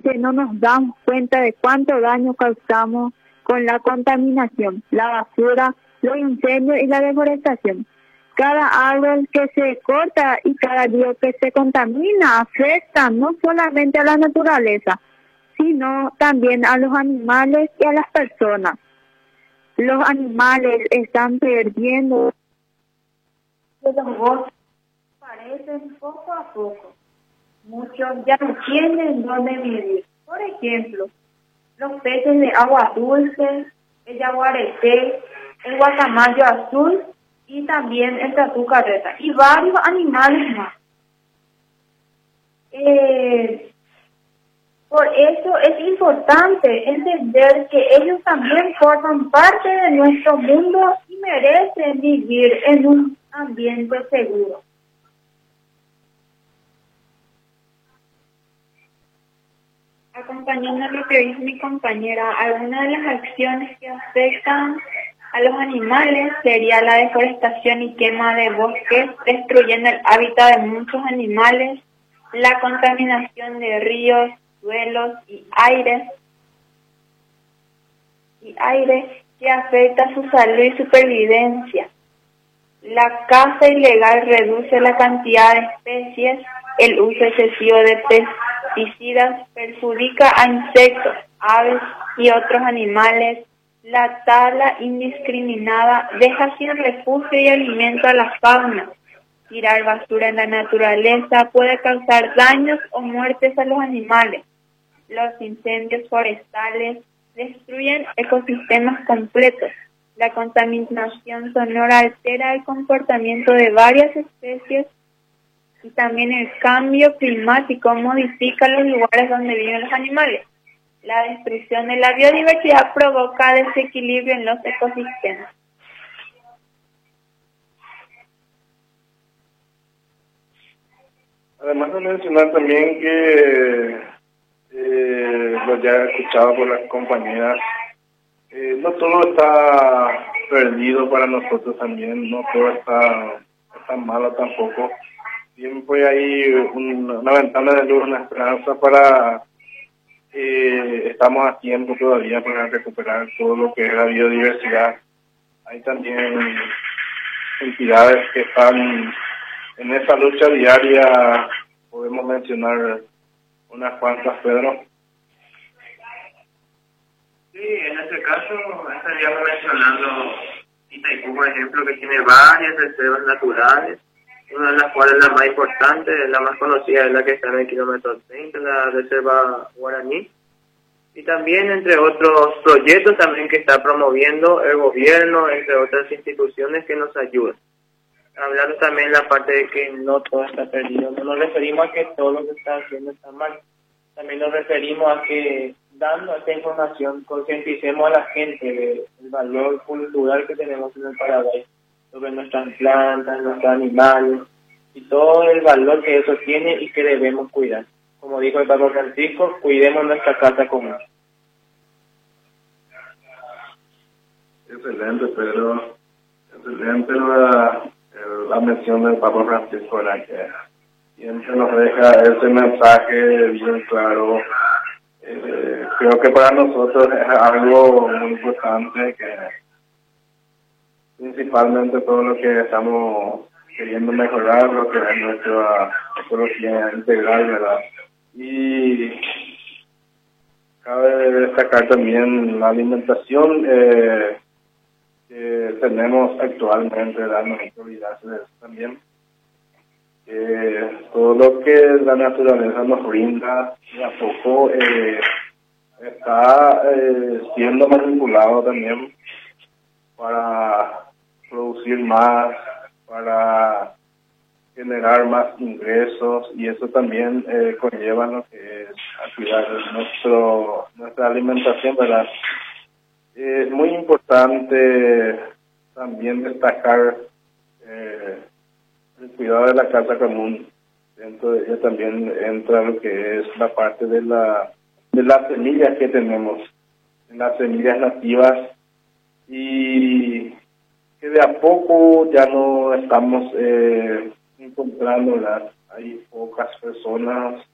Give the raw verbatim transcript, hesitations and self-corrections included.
veces no nos damos cuenta de cuánto daño causamos con la contaminación, la basura, los incendios y la deforestación. Cada árbol que se corta y cada río que se contamina afecta no solamente a la naturaleza, sino también a los animales y a las personas. Los animales están perdiendo los bosques, parecen poco a poco. Muchos ya no tienen dónde vivir. Por ejemplo, los peces de agua dulce, el yaguareté, el guacamayo azul y también el tatú carreta y varios animales más. Eh, por eso es importante entender que ellos también forman parte de nuestro mundo y merecen vivir en un ambiente seguro. Acompañando lo que dice mi compañera, algunas de las acciones que afectan a los animales sería la deforestación y quema de bosques, destruyendo el hábitat de muchos animales, la contaminación de ríos, suelos y aires, y aire que afecta su salud y supervivencia. La caza ilegal reduce la cantidad de especies, el uso excesivo de pesticidas perjudica a insectos, aves y otros animales. La tala indiscriminada deja sin refugio y alimento a la fauna. Tirar basura en la naturaleza puede causar daños o muertes a los animales. Los incendios forestales destruyen ecosistemas completos. La contaminación sonora altera el comportamiento de varias especies y también el cambio climático modifica los lugares donde viven los animales. La destrucción de la biodiversidad provoca desequilibrio en los ecosistemas. Además de mencionar también que, eh, lo ya he escuchado por las compañeras, eh, no todo está perdido para nosotros también, no todo está, está malo tampoco. Siempre hay un, una ventana de luz, una esperanza para... Eh, estamos a tiempo todavía para recuperar todo lo que es la biodiversidad. Hay también entidades que están en esa lucha diaria, podemos mencionar unas cuantas, Pedro. Sí, en este caso estaríamos mencionando Itaipú, por ejemplo, que tiene varias reservas naturales, una de las cuales la más importante, la más conocida, es la que está en el kilómetro treinta, la reserva Guaraní, y también entre otros proyectos también que está promoviendo el gobierno, entre otras instituciones que nos ayudan. Hablando también la parte de que no todo está perdido, no nos referimos a que todo lo que está haciendo está mal, también nos referimos a que dando esta información concienticemos a la gente del valor cultural que tenemos en el Paraguay, sobre nuestras plantas, nuestros animales y todo el valor que eso tiene y que debemos cuidar. Como dijo el Papa Francisco, cuidemos nuestra casa común. Excelente, Pedro. Excelente la, la mención del Papa Francisco, la que siempre nos deja ese mensaje bien claro. Eh, creo que para nosotros es algo muy importante, que principalmente todo lo que estamos queriendo mejorar, lo que es nuestra ecología integral, ¿verdad? Y cabe destacar también la alimentación eh, que tenemos actualmente, ¿verdad? No hay que olvidarse de eso también. Eh, todo lo que la naturaleza nos brinda, de a poco eh, está eh, siendo manipulado también para producir más, para generar más ingresos, y eso también eh, conlleva lo que es a cuidar nuestro, nuestra alimentación, ¿verdad? Es muy importante también destacar eh, el cuidado de la casa común. Dentro de ella también entra lo que es la parte de la de las semillas que tenemos, las semillas nativas, y que de a poco ya no estamos eh, encontrando, ¿verdad? Hay pocas personas